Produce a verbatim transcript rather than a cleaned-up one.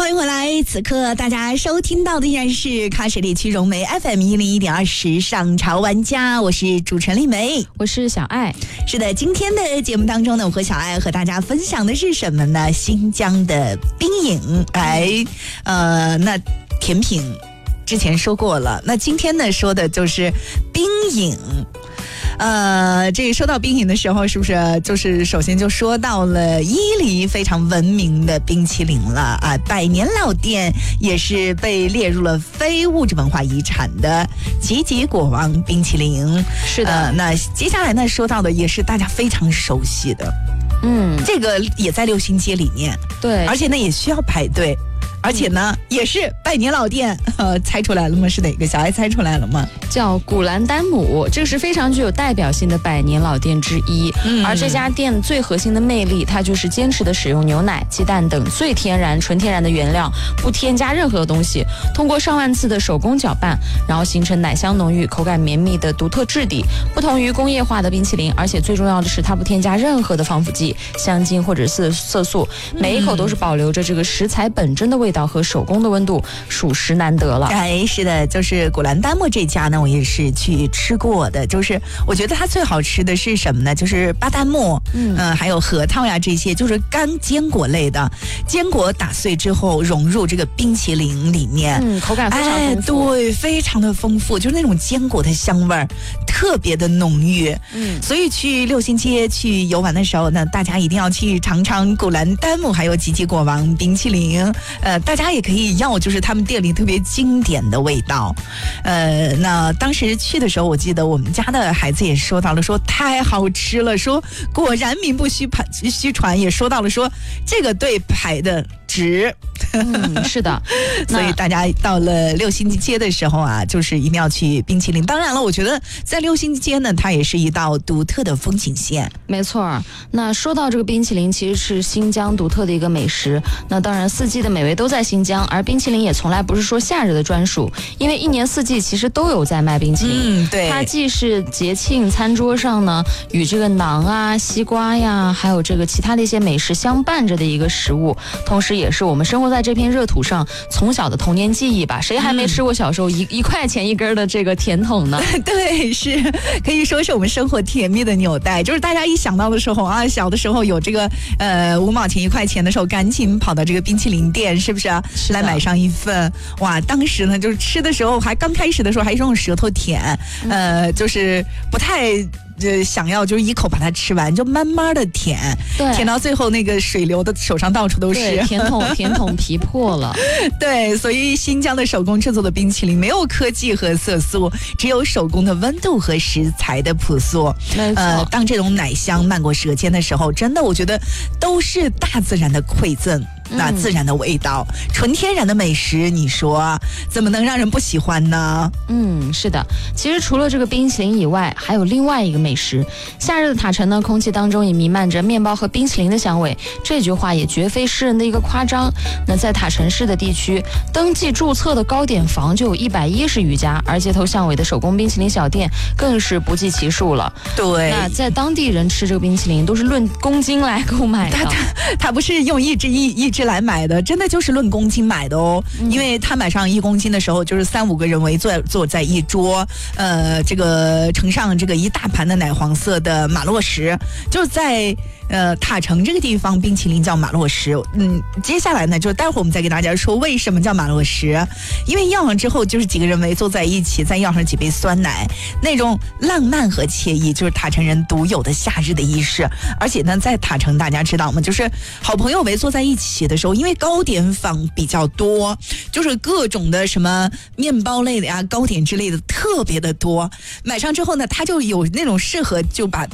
欢迎回来，此刻大家收听到的依然是喀什地区融媒 F M 一零一点二时尚潮玩家，我是主持人丽梅， 我是小爱。 是的，今天的节目当中呢，我和小爱和大家分享的是什么呢？新疆的冰饮，哎，呃，那甜品之前说过了，那今天呢说的就是冰饮。呃，这个说到冰饮的时候，是不是就是首先就说到了伊犁非常闻名的冰淇淋了啊？百年老店也是被列入了非物质文化遗产的吉吉果王冰淇淋。 是的， 呃，那接下来呢说到的也是大家非常熟悉的，嗯，这个也在六星街里面， 对， 而且呢也需要排队。而且呢，嗯、也是百年老店，呃，猜出来了吗？是哪个？小爱猜出来了吗？ 叫古兰丹姆，这个是非常具有代表性的百年老店之一。嗯、而这家店最核心的魅力，它就是坚持的使用牛奶、鸡蛋等最天然、纯天然的原料，不添加任何的东西，通过上万次的手工搅拌，然后形成奶香浓郁、口感绵密的独特质地。不同于工业化的冰淇淋，而且最重要的是，它不添加任何的防腐剂、香精或者是色素，每一口都是保留着这个食材本真的味道和手工的温度，属实难得了。 哎，是的，就是古兰丹姆这家呢，我也是去吃过的。就是我觉得它最好吃的是什么呢？就是巴旦木，嗯、呃，还有核桃呀这些，就是干坚果类的。坚果打碎之后融入这个冰淇淋里面， 嗯，口感非常丰富， 哎，对，非常的丰富，就是那种坚果的香味儿特别的浓郁。嗯，所以去六星街去游玩的时候呢，大家一定要去尝尝古兰丹姆还有吉吉果王冰淇淋。呃，大家也可以要就是他们店里特别经典的味道。呃，那当时去的时候，我记得我们家的孩子也说到了，说太好吃了，说果然名不虚虚传，也说到了说这个对排的值。 嗯，是的， 所以大家到了六星街的时候啊，就是一定要去冰淇淋。当然了，我觉得在六星街呢，它也是一道独特的风景线。 没错，那说到这个冰淇淋，其实是新疆独特的一个美食。那当然，四季的美味都在新疆，而冰淇淋也从来不是说夏日的专属，因为一年四季其实都有在卖冰淇淋。 嗯，对， 它既是节庆餐桌上呢与这个馕啊、西瓜呀，还有这个其他的一些美食相伴着的一个食物，同时也是我们生活在这片热土上从小的童年记忆吧。谁还没吃过小时候一、嗯、一块钱一根的这个甜筒呢？ 对，是可以说是我们生活甜蜜的纽带。就是大家一想到的时候啊，小的时候有这个呃五毛钱一块钱的时候，赶紧跑到这个冰淇淋店，是不是啊？是来买上一份。哇，当时呢就是吃的时候还刚开始的时候还是用舌头舔，嗯、呃，就是不太。就想要就是一口把它吃完，就慢慢的舔，舔到最后那个水流的手上到处都是， 甜筒甜筒皮破了。 对，所以新疆的手工制作的冰淇淋没有科技和色素，只有手工的温度和食材的朴素。呃，当这种奶香漫过舌尖的时候，真的我觉得都是大自然的馈赠。那自然的味道、嗯、纯天然的美食，你说怎么能让人不喜欢呢？ 嗯，是的，其实除了这个冰淇淋以外，还有另外一个美食。夏日的塔城呢，空气当中也弥漫着面包和冰淇淋的香味，这句话也绝非诗人的一个夸张。那在塔城市的地区，登记注册的糕点房就有一百一十余家，而街头巷尾的手工冰淇淋小店更是不计其数了。 对， 那在当地人吃这个冰淇淋都是论公斤来购买的， 他他他不是用一只一一只来买的，真的就是论公斤买的哦。嗯、因为他买上一公斤的时候，就是三五个人围坐坐在一桌，呃，这个盛上这个一大盘的奶黄色的马洛什，就在呃塔城这个地方，冰淇淋叫马洛什。嗯，接下来呢，就待会儿我们再给大家说为什么叫马洛什。因为要上之后，就是几个人围坐在一起，再要上几杯酸奶，那种浪漫和惬意，就是塔城人独有的夏日的仪式。而且呢，在塔城大家知道吗？就是好朋友围坐在一起的时候，因为糕点坊比较多，就是各种的什么面包类的呀、糕点之类的特别的多。买上之后呢，它就有那种适合就把